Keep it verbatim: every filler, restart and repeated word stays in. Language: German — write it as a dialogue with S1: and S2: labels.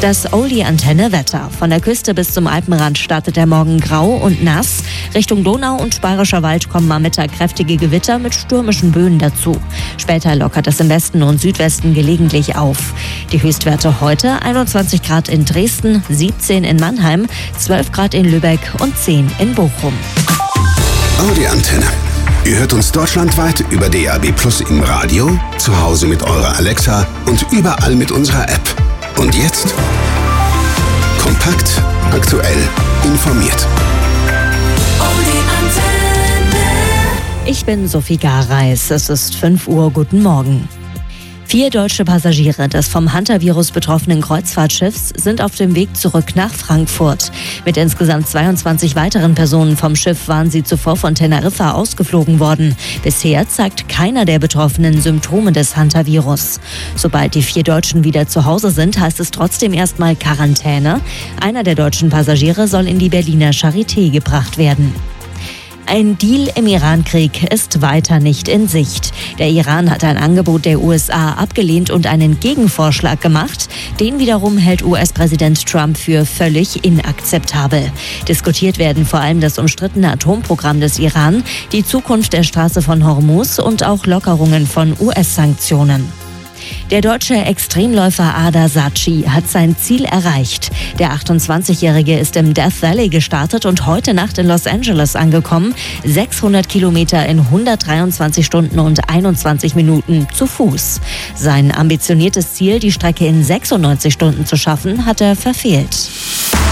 S1: Das Oldie-Antenne-Wetter. Von der Küste bis zum Alpenrand startet der Morgen grau und nass. Richtung Donau und Bayerischer Wald kommen am Mittag kräftige Gewitter mit stürmischen Böen dazu. Später lockert es im Westen und Südwesten gelegentlich auf. Die Höchstwerte heute: einundzwanzig Grad in Dresden, siebzehn in Mannheim, zwölf Grad in Lübeck und zehn in Bochum.
S2: Audi-Antenne. Ihr hört uns deutschlandweit über D A B Plus im Radio, zu Hause mit eurer Alexa und überall mit unserer App. Und jetzt kompakt, aktuell, informiert.
S1: Ich bin Sophie Gareis. Es ist fünf Uhr. Guten Morgen. Vier deutsche Passagiere des vom Hunter-Virus betroffenen Kreuzfahrtschiffs sind auf dem Weg zurück nach Frankfurt. Mit insgesamt zweiundzwanzig weiteren Personen vom Schiff waren sie zuvor von Teneriffa ausgeflogen worden. Bisher zeigt keiner der Betroffenen Symptome des Hunter-Virus. Sobald die vier Deutschen wieder zu Hause sind, heißt es trotzdem erstmal Quarantäne. Einer der deutschen Passagiere soll in die Berliner Charité gebracht werden. Ein Deal im Iran-Krieg ist weiter nicht in Sicht. Der Iran hat ein Angebot der U S A abgelehnt und einen Gegenvorschlag gemacht. Den wiederum hält U S-Präsident Trump für völlig inakzeptabel. Diskutiert werden vor allem das umstrittene Atomprogramm des Iran, die Zukunft der Straße von Hormuz und auch Lockerungen von U S-Sanktionen. Der deutsche Extremläufer Ardar Saci hat sein Ziel erreicht. Der achtundzwanzigjährige ist im Death Valley gestartet und heute Nacht in Los Angeles angekommen. sechshundert Kilometer in hundertdreiundzwanzig Stunden und einundzwanzig Minuten zu Fuß. Sein ambitioniertes Ziel, die Strecke in sechsundneunzig Stunden zu schaffen, hat er verfehlt.